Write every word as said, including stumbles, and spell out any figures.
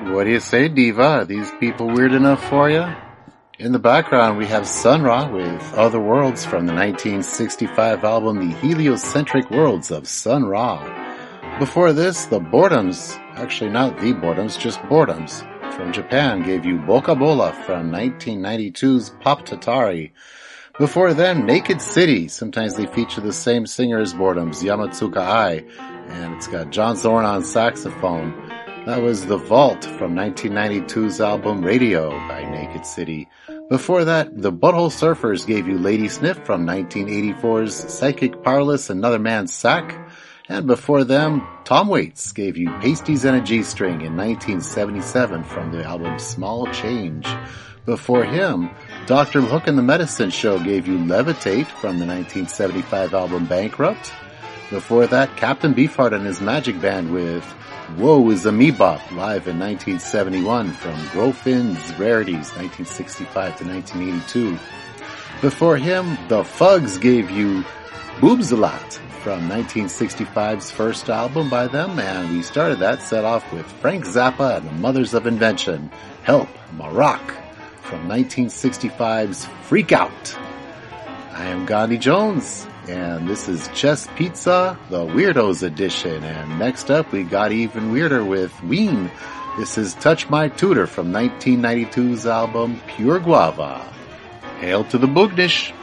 What do you say, Diva? Are these people weird enough for you? In the background, we have Sun Ra with Other Worlds from the nineteen sixty-five album The Heliocentric Worlds of Sun Ra. Before this, the Boredoms, actually not the Boredoms, just Boredoms, from Japan gave you Boca Bola from nineteen ninety-two's Pop Tatari. Before them, Naked City, sometimes they feature the same singer as Boredoms, Yamatsuka Ai, and it's got John Zorn on saxophone. That was The Vault from nineteen ninety-two's album Radio by Naked City. Before that, the Butthole Surfers gave you Lady Sniff from nineteen eighty-four's Psychic Powerless, Another Man's Sack. And before them, Tom Waits gave you Pasties and a G-String in nineteen seventy-seven from the album Small Change. Before him, Doctor Hook and the Medicine Show gave you Levitate from the nineteen seventy-five album Bankrupt. Before that, Captain Beefheart and his Magic Band with Woe is a Me-Bop live in nineteen seventy-one from Grofin's Rarities nineteen sixty-five to nineteen eighty-two. Before him, the Fugs gave you Boobs a Lot from nineteen sixty-five's first album by them, and we started that set off with Frank Zappa and the Mothers of Invention, Help, Maroc from nineteen sixty-five's Freak Out. I am Gandhi Jones, and this is Chess Pizza, the Weirdos edition. And next up, we got even weirder with Ween. This is Touch My Tutor from nineteen ninety-two's album Pure Guava. Hail to the Boognish!